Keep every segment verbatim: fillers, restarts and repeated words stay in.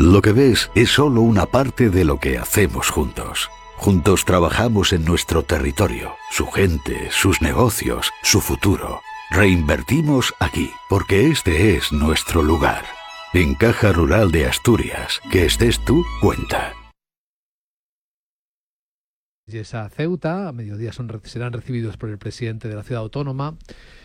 Lo que ves es solo una parte de lo que hacemos juntos. Juntos trabajamos en nuestro territorio, su gente, sus negocios, su futuro. Reinvertimos aquí, porque este es nuestro lugar. En Caja Rural de Asturias, que estés tú, cuenta. A Ceuta, a mediodía son, serán recibidos por el presidente de la ciudad autónoma.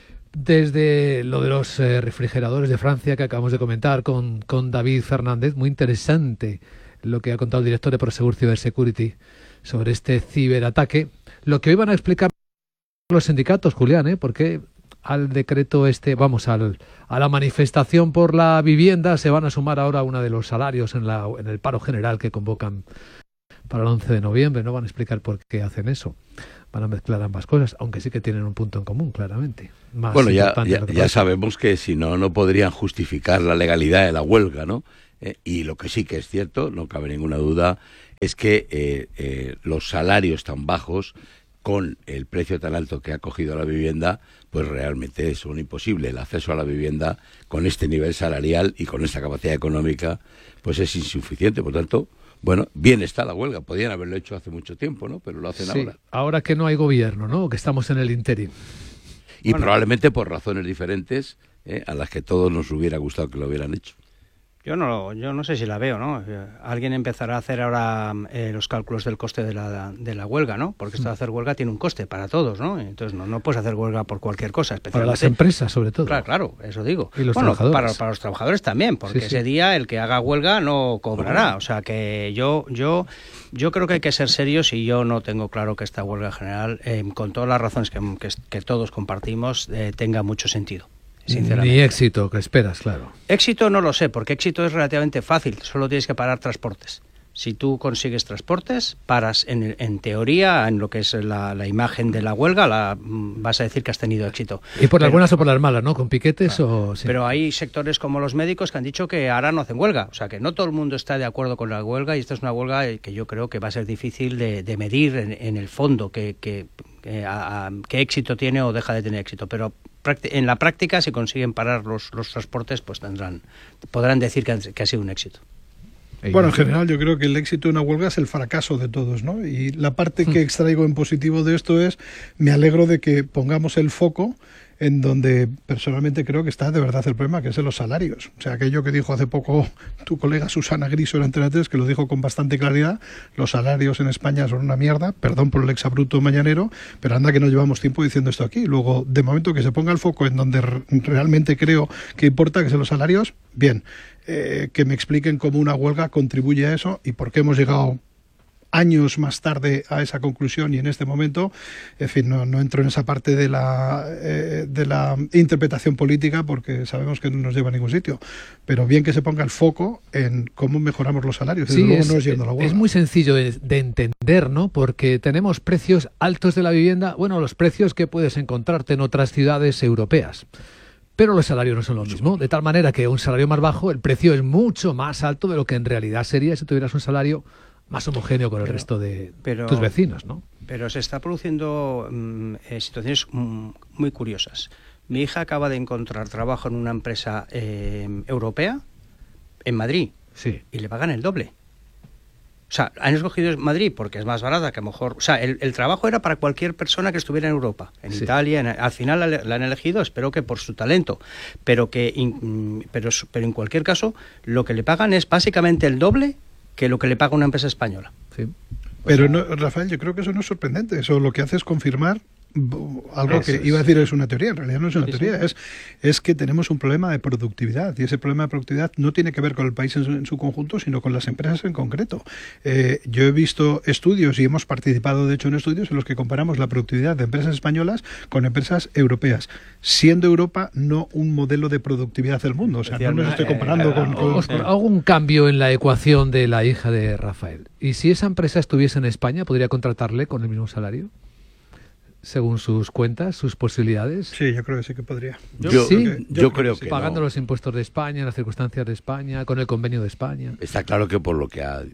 Desde lo de los eh, refrigeradores de Francia que acabamos de comentar con, con David Fernández, muy interesante lo que ha contado el director de Prosegur Cybersecurity sobre este ciberataque. Lo que hoy van a explicar los sindicatos, Julián, ¿eh? Porque al decreto este, vamos, al, a la manifestación por la vivienda se van a sumar ahora una de los salarios en, la, en el paro general que convocan para el once de noviembre. No van a explicar por qué hacen eso. Van a mezclar ambas cosas, aunque sí que tienen un punto en común, claramente. Más bueno, ya, ya, ya sabemos que si no, no podrían justificar la legalidad de la huelga, ¿no? Eh, y lo que sí que es cierto, no cabe ninguna duda, es que eh, eh, los salarios tan bajos, con el precio tan alto que ha cogido la vivienda, pues realmente son imposible. El acceso a la vivienda con este nivel salarial y con esta capacidad económica, pues es insuficiente. Por tanto, bueno, bien está la huelga. Podrían haberlo hecho hace mucho tiempo, ¿no? Pero lo hacen sí, ahora. Ahora que no hay gobierno, ¿no? Que estamos en el interín. Y bueno, probablemente por razones diferentes, ¿eh? A las que todos nos hubiera gustado que lo hubieran hecho. Yo no, yo no sé si la veo, ¿no? Alguien empezará a hacer ahora eh, los cálculos del coste de la, de la huelga, ¿no? Porque esto de hacer huelga tiene un coste para todos, ¿no? Entonces no, no puedes hacer huelga por cualquier cosa. Para las empresas, sobre todo. Claro, claro, eso digo. Y los bueno, trabajadores. Para, para los trabajadores también, porque sí, sí. ese día el que haga huelga no cobrará. O sea que yo, yo, yo creo que hay que ser serios y yo no tengo claro que esta huelga general, eh, con todas las razones que, que, que todos compartimos, eh, tenga mucho sentido. Ni éxito, que esperas, claro. Éxito no lo sé, porque éxito es relativamente fácil, solo tienes que parar transportes. Si tú consigues transportes, paras en, en teoría, en lo que es la, la imagen de la huelga, la, vas a decir que has tenido éxito. Y por pero, las buenas o por las malas, ¿no? Con piquetes claro, o... Sí. Pero hay sectores como los médicos que han dicho que ahora no hacen huelga. O sea, que no todo el mundo está de acuerdo con la huelga y esta es una huelga que yo creo que va a ser difícil de, de medir en, en el fondo qué que, que, que éxito tiene o deja de tener éxito. Pero en la práctica, si consiguen parar los, los transportes, pues tendrán podrán decir que, han, que ha sido un éxito. Bueno, en general yo creo que el éxito de una huelga es el fracaso de todos, ¿no? Y la parte que extraigo en positivo de esto es, me alegro de que pongamos el foco en donde personalmente creo que está de verdad el problema, que es en los salarios. O sea, aquello que dijo hace poco tu colega Susana Griso en Antena tres, que lo dijo con bastante claridad, los salarios en España son una mierda, perdón por el exabrupto mañanero, pero anda que no llevamos tiempo diciendo esto aquí. Luego, de momento que se ponga el foco en donde realmente creo que importa, que son los salarios, bien, eh, que me expliquen cómo una huelga contribuye a eso y por qué hemos llegado años más tarde a esa conclusión y en este momento, en fin, no, no entro en esa parte de la eh, de la interpretación política porque sabemos que no nos lleva a ningún sitio, pero bien que se ponga el foco en cómo mejoramos los salarios. Sí, luego es, no es, yendo a la huelga. Es muy sencillo de, de entender, ¿no? Porque tenemos precios altos de la vivienda, bueno, los precios que puedes encontrarte en otras ciudades europeas. Pero los salarios no son lo mismo, de tal manera que un salario más bajo, el precio es mucho más alto de lo que en realidad sería si tuvieras un salario más homogéneo con el pero, resto de pero, tus vecinos, ¿no? Pero se está produciendo mm, eh, situaciones mm, muy curiosas. Mi hija acaba de encontrar trabajo en una empresa eh, europea en Madrid, sí, y le pagan el doble. O sea, han escogido Madrid porque es más barata que a lo mejor... O sea, el, el trabajo era para cualquier persona que estuviera en Europa, en sí. Italia. En, al final la, la han elegido, espero que por su talento. Pero que in, pero, pero en cualquier caso, lo que le pagan es básicamente el doble que lo que le paga una empresa española. Sí. Pero, o sea, no, Rafael, yo creo que eso no es sorprendente. Eso lo que hace es confirmar algo que iba a decir es una teoría, en realidad no es una sí, teoría, sí. Es, es que tenemos un problema de productividad y ese problema de productividad no tiene que ver con el país en su, en su conjunto, sino con las empresas en concreto. Eh, yo he visto estudios y hemos participado de hecho en estudios en los que comparamos la productividad de empresas españolas con empresas europeas, siendo Europa no un modelo de productividad del mundo. O sea, no nos estoy comparando eh, con... con, os, con... Hago un cambio en la ecuación de la hija de Rafael. ¿Y si esa empresa estuviese en España, podría contratarle con el mismo salario? Según sus cuentas, sus posibilidades. Sí, yo creo que sí que podría. Yo, yo, ¿Sí? yo, yo creo, creo que, que pagando no. los impuestos de España, las circunstancias de España, con el convenio de España. Está claro que por lo que ha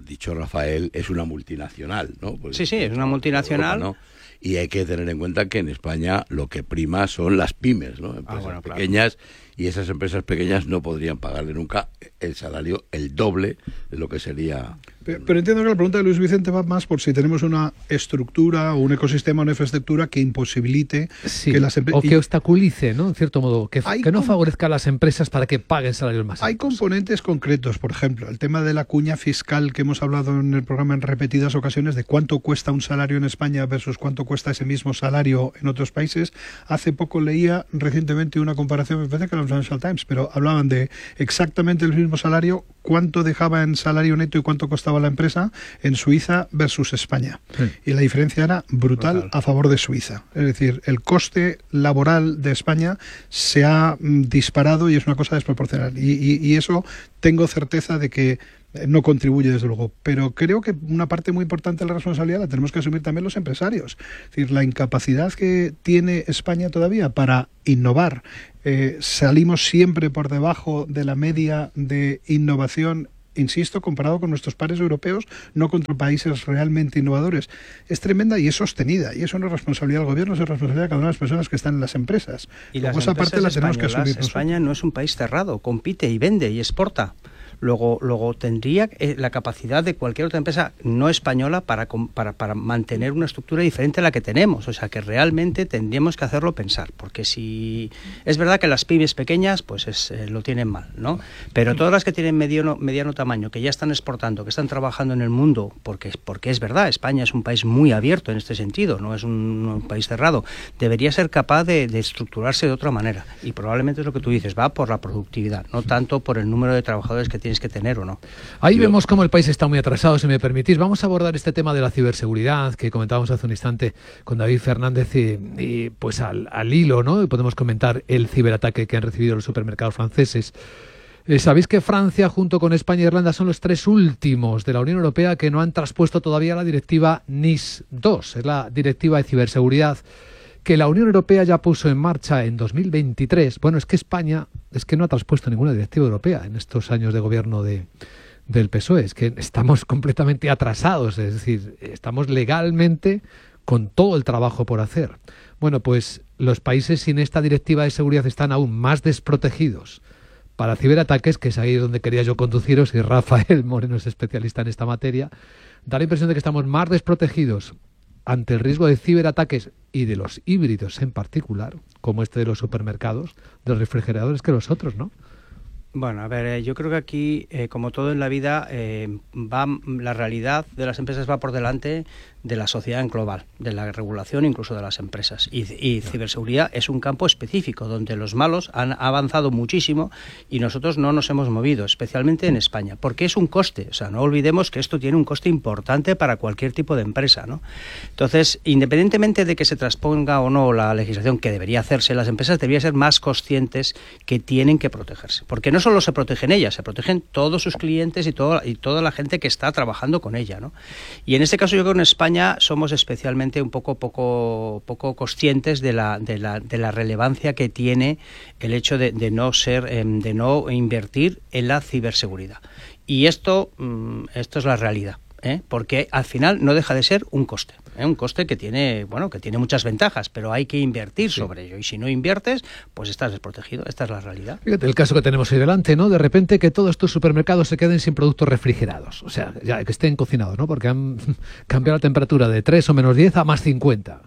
dicho Rafael, es una multinacional, ¿no? Pues, sí, sí, es una multinacional. Europa, ¿no? Y hay que tener en cuenta que en España lo que prima son las pymes, ¿no? Empresas ah, bueno, pequeñas, claro. Y esas empresas pequeñas no podrían pagarle nunca el salario, el doble de lo que sería... Pero, pero entiendo que la pregunta de Luis Vicente va más por si tenemos una estructura o un ecosistema, una infraestructura que imposibilite sí, que las empresas... O que obstaculice, ¿no? En cierto modo, que, que no favorezca a las empresas para que paguen salarios más altos. Hay componentes concretos, por ejemplo, el tema de la cuña fiscal que hemos hablado en el programa en repetidas ocasiones, de cuánto cuesta un salario en España versus cuánto cuesta ese mismo salario en otros países. Hace poco leía recientemente una comparación, me parece que era en Financial Times, pero hablaban de exactamente el mismo salario, cuánto dejaba en salario neto y cuánto costaba la empresa en Suiza versus España. Sí. Y la diferencia era brutal, brutal a favor de Suiza. Es decir, el coste laboral de España se ha mm, disparado y es una cosa desproporcional. Y, y, y eso tengo certeza de que no contribuye, desde luego, pero creo que una parte muy importante de la responsabilidad la tenemos que asumir también los empresarios. Es decir, la incapacidad que tiene España todavía para innovar. Eh, salimos siempre por debajo de la media de innovación, insisto, comparado con nuestros pares europeos, no contra países realmente innovadores. Es tremenda y es sostenida, y eso no es responsabilidad del gobierno, es responsabilidad de cada una de las personas que están en las empresas. Y Luego, las esa empresas parte la tenemos que asumir nosotros. España no es un país cerrado, compite y vende y exporta. Luego, luego tendría eh, la capacidad de cualquier otra empresa no española para, para, para mantener una estructura diferente a la que tenemos. O sea, que realmente tendríamos que hacerlo pensar. Porque si es verdad que las pymes pequeñas pues es, eh, lo tienen mal, ¿no? Pero todas las que tienen mediano, mediano tamaño, que ya están exportando, que están trabajando en el mundo, porque, porque es verdad, España es un país muy abierto en este sentido, no es un, un país cerrado, debería ser capaz de, de estructurarse de otra manera. Y probablemente es lo que tú dices, va por la productividad, no tanto por el número de trabajadores que tiene que tener o no. Ahí Yo... vemos cómo el país está muy atrasado, si me permitís. Vamos a abordar este tema de la ciberseguridad que comentábamos hace un instante con David Fernández y, y pues al, al hilo, ¿no? Y podemos comentar el ciberataque que han recibido los supermercados franceses. Eh, Sabéis que Francia, junto con España e Irlanda, son los tres últimos de la Unión Europea que no han traspuesto todavía la directiva N I S dos, es la directiva de ciberseguridad que la Unión Europea ya puso en marcha en dos mil veintitrés. Bueno, es que España es que no ha traspuesto ninguna directiva europea en estos años de gobierno de, del P S O E. Es que estamos completamente atrasados, es decir, estamos legalmente con todo el trabajo por hacer. Bueno, pues los países sin esta directiva de seguridad están aún más desprotegidos para ciberataques, que es ahí donde quería yo conduciros, y Rafael Moreno es especialista en esta materia. Da la impresión de que estamos más desprotegidos ante el riesgo de ciberataques y de los híbridos en particular, como este de los supermercados, de los refrigeradores, que los otros, ¿no? Bueno, a ver, eh, yo creo que aquí, eh, como todo en la vida, eh, va la realidad de las empresas va por delante de la sociedad en global, de la regulación incluso de las empresas. Y, y ciberseguridad es un campo específico donde los malos han avanzado muchísimo y nosotros no nos hemos movido, especialmente en España, porque es un coste. O sea, no olvidemos que esto tiene un coste importante para cualquier tipo de empresa, ¿no? Entonces, independientemente de que se transponga o no la legislación que debería hacerse, las empresas deberían ser más conscientes que tienen que protegerse, porque no solo se protegen ellas, se protegen todos sus clientes y, todo, y toda la gente que está trabajando con ella, ¿no? Y en este caso yo creo que en España somos especialmente un poco poco poco conscientes de la de la de la relevancia que tiene el hecho de, de no ser de no invertir en la ciberseguridad. Y esto esto es la realidad, ¿eh? Porque al final no deja de ser un coste, ¿eh? Un coste que tiene, bueno, que tiene muchas ventajas, pero hay que invertir sí. sobre ello, y si no inviertes, pues estás desprotegido. Esta es la realidad. Fíjate el caso que tenemos ahí delante, ¿no? De repente que todos estos supermercados se queden sin productos refrigerados, o sea, ya que estén cocinados, ¿no? Porque han cambiado la temperatura de tres o menos diez a más cincuenta.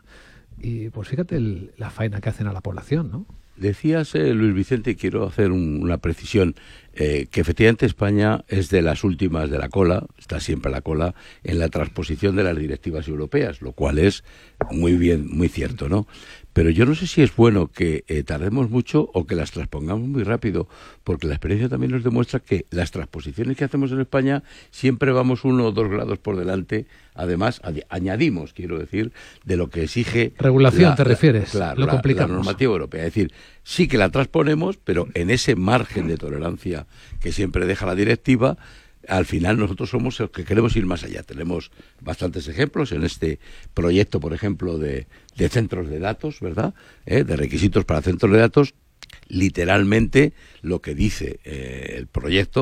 Y pues fíjate el, la faena que hacen a la población, ¿no? Decías, eh, Luis Vicente, y quiero hacer un, una precisión, eh, que efectivamente España es de las últimas de la cola, está siempre a la cola, en la transposición de las directivas europeas, lo cual es muy bien, muy cierto, ¿no? Pero yo no sé si es bueno que eh, tardemos mucho o que las transpongamos muy rápido, porque la experiencia también nos demuestra que las transposiciones que hacemos en España siempre vamos uno o dos grados por delante, además ad- añadimos, quiero decir, de lo que exige... Regulación, la, te la, refieres, claro, lo la, complicamos. la normativa europea, es decir, sí que la transponemos, pero en ese margen de tolerancia que siempre deja la directiva, al final nosotros somos los que queremos ir más allá. Tenemos bastantes ejemplos en este proyecto, por ejemplo, de, de centros de datos, ¿verdad? ¿Eh? De requisitos para centros de datos. Literalmente lo que dice eh, el proyecto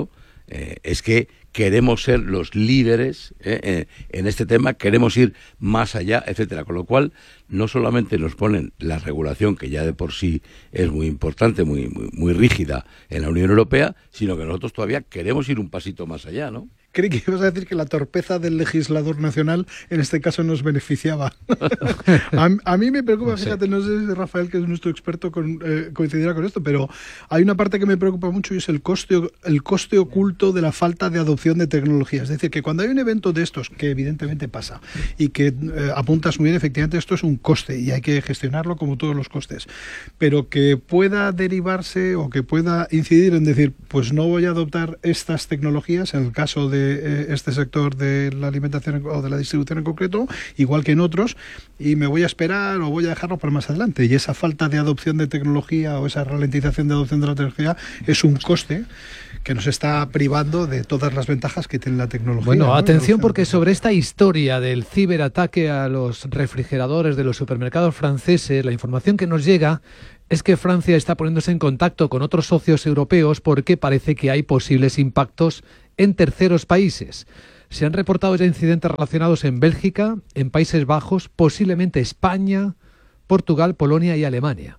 Eh, es que queremos ser los líderes eh, eh, en este tema, queremos ir más allá, etcétera. Con lo cual, no solamente nos ponen la regulación, que ya de por sí es muy importante, muy, muy, muy rígida en la Unión Europea, sino que nosotros todavía queremos ir un pasito más allá, ¿no? Creí que ibas a decir que la torpeza del legislador nacional en este caso nos beneficiaba. a, a mí me preocupa, no sé. Fíjate, no sé si Rafael, que es nuestro experto, con, eh, coincidirá con esto, pero hay una parte que me preocupa mucho y es el coste, el coste oculto de la falta de adopción de tecnología. Es decir, que cuando hay un evento de estos, que evidentemente pasa, y que eh, apuntas muy bien, efectivamente esto es un coste y hay que gestionarlo como todos los costes, pero que pueda derivarse o que pueda incidir en decir, pues no voy a adoptar estas tecnologías, en el caso de este sector de la alimentación o de la distribución en concreto, igual que en otros, y me voy a esperar o voy a dejarlo para más adelante. Y esa falta de adopción de tecnología o esa ralentización de adopción de la tecnología es un coste que nos está privando de todas las ventajas que tiene la tecnología. Bueno, ¿no? atención, porque sobre esta historia del ciberataque a los refrigeradores de los supermercados franceses, la información que nos llega es que Francia está poniéndose en contacto con otros socios europeos porque parece que hay posibles impactos en terceros países. Se han reportado ya incidentes relacionados en Bélgica, en Países Bajos, posiblemente España, Portugal, Polonia y Alemania.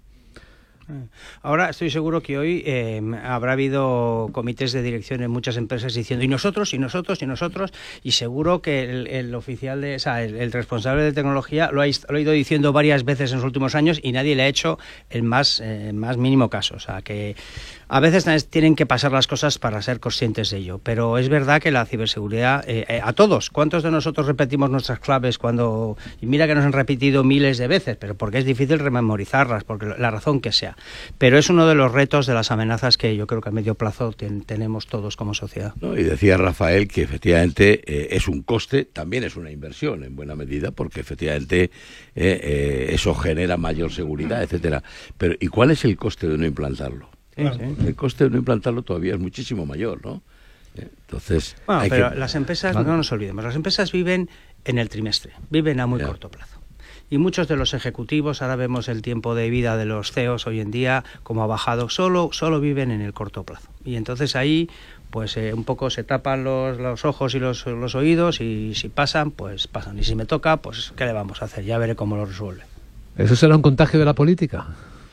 Ahora estoy seguro que hoy eh, habrá habido comités de dirección en muchas empresas diciendo y nosotros, y nosotros, y nosotros, y seguro que el, el oficial, de, o sea, el, el responsable de tecnología lo ha, lo ha ido diciendo varias veces en los últimos años y nadie le ha hecho el más, eh, más mínimo caso. O sea, que a veces tienen que pasar las cosas para ser conscientes de ello, pero es verdad que la ciberseguridad, eh, eh, a todos, ¿cuántos de nosotros repetimos nuestras claves cuando, y mira que nos han repetido miles de veces, pero porque es difícil rememorizarlas, porque la razón que sea. Pero es uno de los retos, de las amenazas que yo creo que a medio plazo ten, tenemos todos como sociedad. No, y decía Rafael que efectivamente eh, es un coste, también es una inversión en buena medida, porque efectivamente eh, eh, eso genera mayor seguridad, etcétera. Pero ¿y cuál es el coste de no implantarlo? Sí, sí. El coste de no implantarlo todavía es muchísimo mayor, ¿no? Entonces, bueno, hay pero que... las empresas, ¿Vale? no nos olvidemos, las empresas viven en el trimestre, viven a muy ya. corto plazo. Y muchos de los ejecutivos, ahora vemos el tiempo de vida de los C E Os hoy en día, como ha bajado, solo, solo viven en el corto plazo. Y entonces ahí, pues eh, un poco se tapan los, los ojos y los, los oídos, y si pasan, pues pasan. Y si me toca, pues ¿qué le vamos a hacer? Ya veré cómo lo resuelve. ¿Eso será un contagio de la política?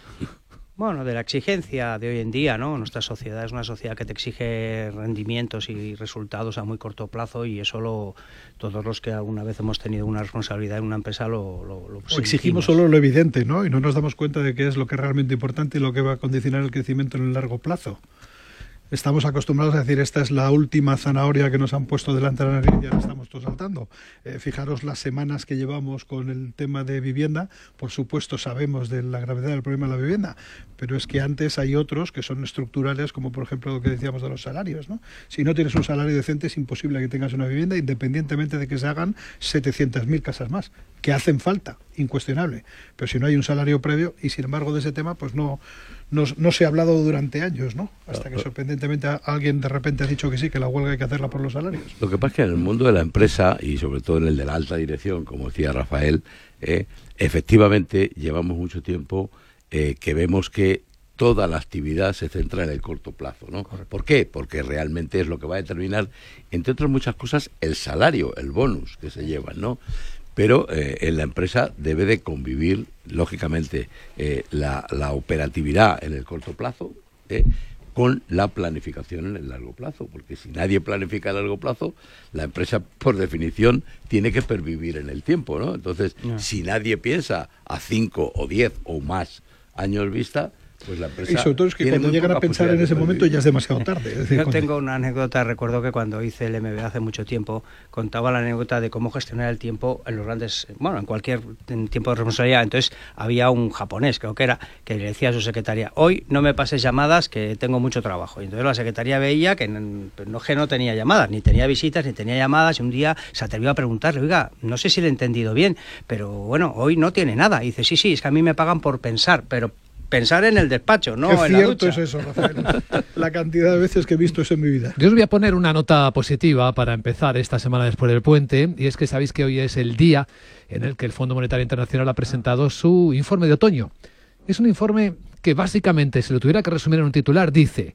Bueno, de la exigencia de hoy en día, ¿no? Nuestra sociedad es una sociedad que te exige rendimientos y resultados a muy corto plazo, y eso lo, todos los que alguna vez hemos tenido una responsabilidad en una empresa lo, lo, lo o exigimos solo lo evidente, ¿no? Y no nos damos cuenta de qué es lo que es realmente importante y lo que va a condicionar el crecimiento en el largo plazo. Estamos acostumbrados a decir, esta es la última zanahoria que nos han puesto delante de la nariz y ahora estamos todos saltando. Eh, fijaros las semanas que llevamos con el tema de vivienda. Por supuesto sabemos de la gravedad del problema de la vivienda, pero es que antes hay otros que son estructurales, como por ejemplo lo que decíamos de los salarios, ¿no? Si no tienes un salario decente es imposible que tengas una vivienda, independientemente de que se hagan setecientas mil casas más, que hacen falta, incuestionable. Pero si no hay un salario previo, y sin embargo de ese tema pues no... No, no se ha hablado durante años, ¿no? Hasta que sorprendentemente alguien de repente ha dicho que sí, que la huelga hay que hacerla por los salarios. Lo que pasa es que en el mundo de la empresa, y sobre todo en el de la alta dirección, como decía Rafael, eh, efectivamente llevamos mucho tiempo eh, que vemos que toda la actividad se centra en el corto plazo, ¿no? Correcto. ¿Por qué? Porque realmente es lo que va a determinar, entre otras muchas cosas, el salario, el bonus que se llevan, ¿no? Pero eh, en la empresa debe de convivir, lógicamente, eh, la, la operatividad en el corto plazo eh, con la planificación en el largo plazo, porque si nadie planifica a largo plazo, la empresa, por definición, tiene que pervivir en el tiempo, ¿no? Entonces, no. si nadie piensa a cinco o diez o más años vista, pues la empresa... Y sobre todo es que cuando llegan a pensar en ese momento ya es demasiado tarde. Es decir, Yo cuando... tengo una anécdota, recuerdo que cuando hice el M B A hace mucho tiempo, contaba la anécdota de cómo gestionar el tiempo en los grandes, bueno, en cualquier en tiempo de responsabilidad. Entonces había un japonés, creo que era, que le decía a su secretaria, hoy no me pases llamadas que tengo mucho trabajo. Y entonces la secretaria veía que no, que no tenía llamadas, ni tenía visitas, ni tenía llamadas, y un día se atrevió a preguntarle, oiga, no sé si le he entendido bien, pero bueno, hoy no tiene nada. Y dice, sí, sí, es que a mí me pagan por pensar, pero pensar en el despacho, no Qué en la ducha. Qué cierto es eso, Rafael. La cantidad de veces que he visto eso en mi vida. Yo os voy a poner una nota positiva para empezar esta semana después del puente, y es que sabéis que hoy es el día en el que el Fondo Monetario Internacional ha presentado su informe de otoño. Es un informe que básicamente, si lo tuviera que resumir en un titular, dice: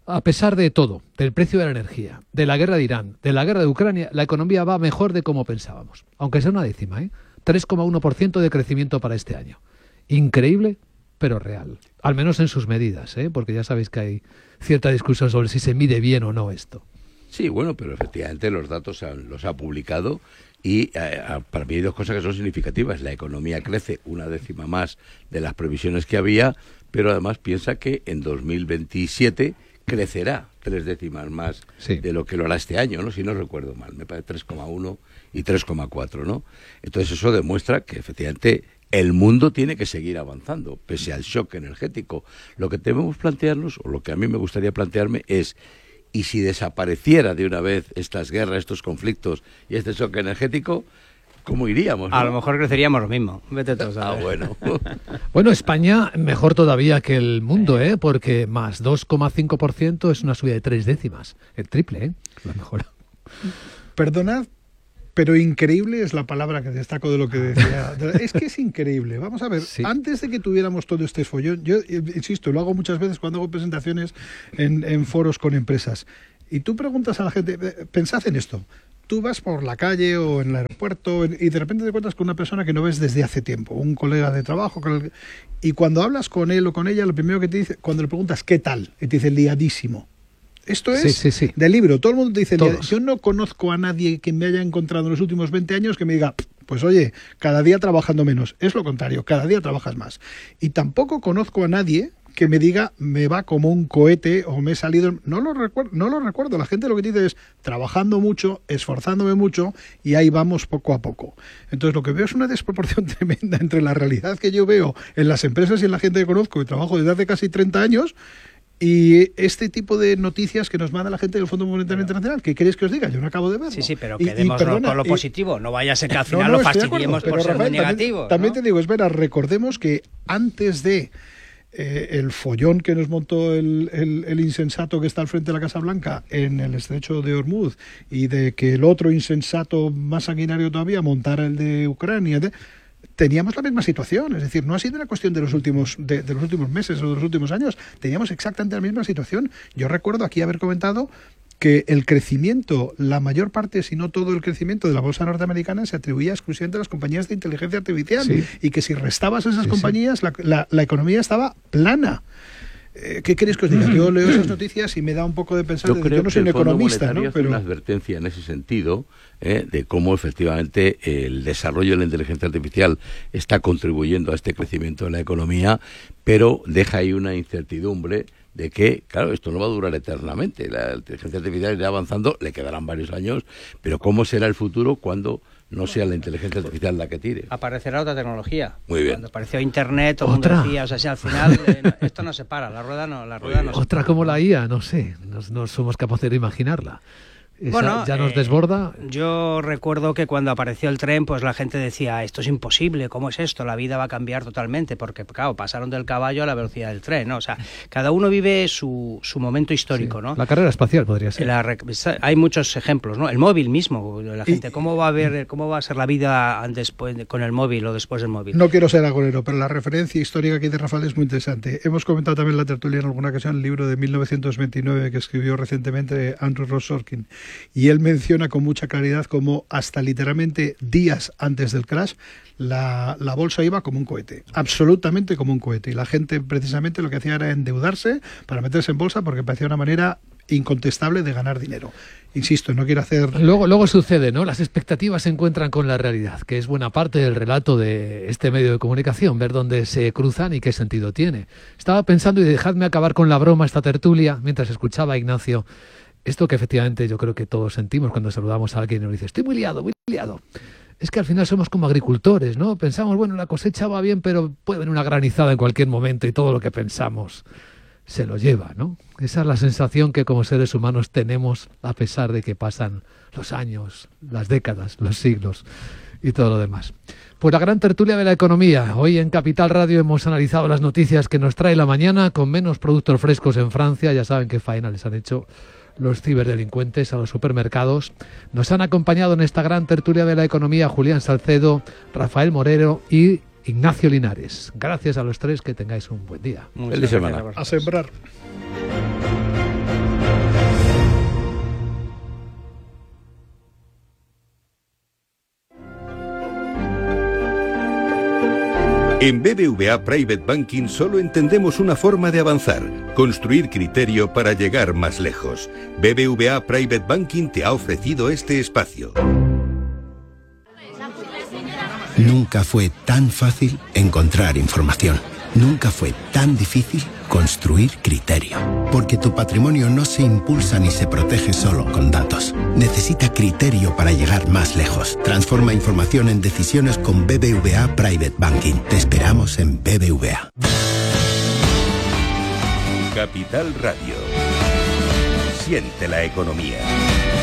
A pesar de todo, del precio de la energía, de la guerra de Irán, de la guerra de Ucrania, la economía va mejor de como pensábamos. Aunque sea una décima, ¿eh? tres coma uno por ciento de crecimiento para este año. Increíble, pero real. Al menos en sus medidas, ¿eh? Porque ya sabéis que hay cierta discusión sobre si se mide bien o no esto. Sí, bueno, pero efectivamente los datos han, los ha publicado y eh, para mí hay dos cosas que son significativas. La economía crece una décima más de las previsiones que había, pero además piensa que en dos mil veintisiete crecerá tres décimas más sí. de lo que lo hará este año, ¿no? Si no recuerdo mal, me parece tres coma uno y tres coma cuatro, ¿no? Entonces eso demuestra que efectivamente el mundo tiene que seguir avanzando, pese al shock energético. Lo que debemos plantearnos, o lo que a mí me gustaría plantearme es, ¿y si desapareciera de una vez estas guerras, estos conflictos y este shock energético? ¿Cómo iríamos? ¿No? A lo mejor creceríamos lo mismo. Vete tú, ah, bueno. Bueno, España mejor todavía que el mundo, ¿eh? Porque más dos coma cinco por ciento es una subida de tres décimas. El triple, ¿eh? La mejora. Perdonad, pero increíble es la palabra que destaco de lo que decía. Es que es increíble. Vamos a ver, sí. Antes de que tuviéramos todo este follón, yo insisto, lo hago muchas veces cuando hago presentaciones en, en foros con empresas. Y tú preguntas a la gente, pensad en esto. Tú vas por la calle o en el aeropuerto y de repente te encuentras con una persona que no ves desde hace tiempo, un colega de trabajo, y cuando hablas con él o con ella, lo primero que te dice, cuando le preguntas ¿qué tal? Y te dice liadísimo. Esto es sí, sí, sí. del libro, todo el mundo te dice liadísimo. Yo no conozco a nadie que me haya encontrado en los últimos veinte años que me diga, pues oye, cada día trabajando menos. Es lo contrario, cada día trabajas más. Y tampoco conozco a nadie que me diga, me va como un cohete o me he salido... No lo recuerdo, no lo recuerdo. La gente lo que dice es trabajando mucho, esforzándome mucho y ahí vamos poco a poco. Entonces lo que veo es una desproporción tremenda entre la realidad que yo veo en las empresas y en la gente que conozco y trabajo desde hace casi treinta años y este tipo de noticias que nos manda la gente del Fondo Monetario pero, Internacional. ¿Qué queréis que os diga? Yo no acabo de verlo. Sí, sí, pero quedémonos con lo positivo. No vaya a ser que al final no, no, lo fastidiemos por ser muy negativo. También, también ¿no? te digo, espera, recordemos que antes de Eh, el follón que nos montó el, el, el insensato que está al frente de la Casa Blanca en el estrecho de Hormuz y de que el otro insensato más sanguinario todavía montara el de Ucrania, de, teníamos la misma situación. Es decir, no ha sido una cuestión de los últimos de, de los últimos meses o de los últimos años. Teníamos exactamente la misma situación. Yo recuerdo aquí haber comentado que el crecimiento, la mayor parte, si no todo el crecimiento de la bolsa norteamericana se atribuía exclusivamente a las compañías de inteligencia artificial sí. y que si restabas esas sí, compañías sí. La, la, la economía estaba plana. Eh, ¿Qué queréis que os diga? Yo leo esas noticias y me da un poco de pensar, yo, de, creo yo no soy un economista, ¿no? Pero una advertencia en ese sentido eh, de cómo efectivamente el desarrollo de la inteligencia artificial está contribuyendo a este crecimiento de la economía, pero deja ahí una incertidumbre de que, claro, esto no va a durar eternamente. La inteligencia artificial irá avanzando, le quedarán varios años, pero ¿cómo será el futuro cuando no sea la inteligencia artificial la que tire? Aparecerá otra tecnología. Muy bien. Cuando apareció Internet, todo el mundo decía, o sea, si al final eh, esto no se para, la rueda no, la rueda no se Otra para. como la I A, no sé, no, no somos capaces de imaginarla. Esa bueno, ya nos eh, desborda. Yo recuerdo que cuando apareció el tren, pues la gente decía, esto es imposible, ¿cómo es esto? La vida va a cambiar totalmente, porque claro, pasaron del caballo a la velocidad del tren, ¿no? O sea, cada uno vive su, su momento histórico, sí. ¿no? La carrera espacial podría ser. La, hay muchos ejemplos, ¿no? El móvil mismo, la gente, ¿cómo va a ver, cómo va a ser la vida después con el móvil o después del móvil? No quiero ser agorero, pero la referencia histórica que dice Rafael es muy interesante. Hemos comentado también en la tertulia en alguna ocasión el libro de mil novecientos veintinueve que escribió recientemente Andrew Ross Sorkin, y él menciona con mucha claridad cómo hasta literalmente días antes del crash la, la bolsa iba como un cohete, absolutamente como un cohete, y la gente precisamente lo que hacía era endeudarse para meterse en bolsa porque parecía una manera incontestable de ganar dinero. Insisto, no quiero hacer... Luego, luego sucede, ¿no? Las expectativas se encuentran con la realidad, que es buena parte del relato de este medio de comunicación, ver dónde se cruzan y qué sentido tiene. Estaba pensando, y dejadme acabar con la broma esta tertulia, mientras escuchaba a Ignacio, esto que efectivamente yo creo que todos sentimos cuando saludamos a alguien y nos dice, estoy muy liado, muy liado. Es que al final somos como agricultores, ¿no? Pensamos, bueno, la cosecha va bien, pero puede venir una granizada en cualquier momento y todo lo que pensamos se lo lleva, ¿no? Esa es la sensación que como seres humanos tenemos a pesar de que pasan los años, las décadas, los siglos y todo lo demás. Pues la gran tertulia de la economía. Hoy en Capital Radio hemos analizado las noticias que nos trae la mañana con menos productos frescos en Francia. Ya saben qué faena les han hecho los ciberdelincuentes a los supermercados. Nos han acompañado en esta gran tertulia de la economía Julián Salcedo, Rafael Morero y Ignacio Linares. Gracias a los tres, que tengáis un buen día. Feliz semana. A sembrar. En B B V A Private Banking solo entendemos una forma de avanzar, construir criterio para llegar más lejos. B B V A Private Banking te ha ofrecido este espacio. Nunca fue tan fácil encontrar información. Nunca fue tan difícil construir criterio. Porque tu patrimonio no se impulsa ni se protege solo con datos. Necesita criterio para llegar más lejos. Transforma información en decisiones con B B V A Private Banking. Te esperamos en B B V A. Capital Radio. Siente la economía.